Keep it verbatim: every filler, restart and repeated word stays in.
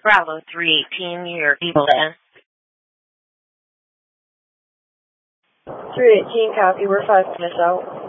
Bravo three eighteen, you're able to end. three eighteen, copy. We're five minutes out.